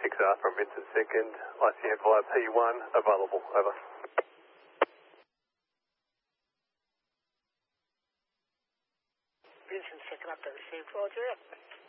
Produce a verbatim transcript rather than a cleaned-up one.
six R from Vincent second, I C M via P one, available, over. Vincent second update received, roger.